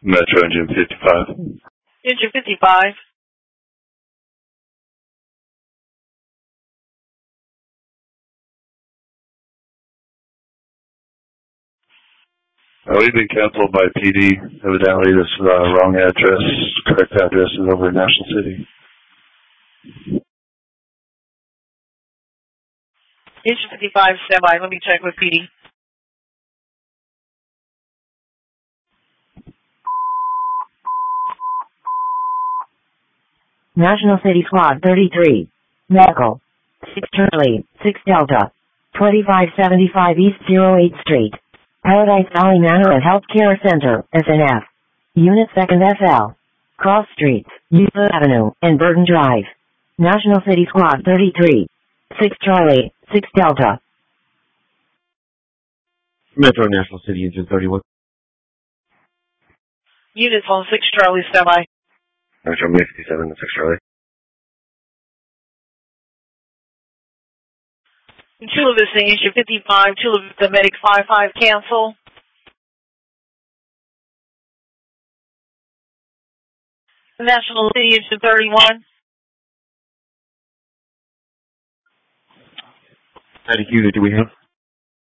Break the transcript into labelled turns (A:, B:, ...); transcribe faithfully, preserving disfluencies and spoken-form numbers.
A: Metro engine fifty-five.
B: Engine fifty-five.
A: Uh, we've been canceled by P D. Evidently, this is uh, wrong address. Correct address is over in National City.
B: Engine fifty-five, stand by. Let me check with P D.
C: National City Squad thirty-three. Medical. six Charlie, six Delta. twenty-five seventy-five East oh eighth Street. Paradise Valley Manor and Healthcare Center, S N F. Unit second F L. Cross Streets, Euclid Avenue, and Burton Drive. National City Squad thirty-three. six Charlie, six Delta.
D: Metro National City Engine thirty-one.
B: Units on six Charlie, stand by.
D: Metro fifty-seven to six Charlie.
B: Chula Vista Engine fifty-five, Chula Vista Medic five five, cancel. National City Engine thirty-one.
D: Static unit, do we have?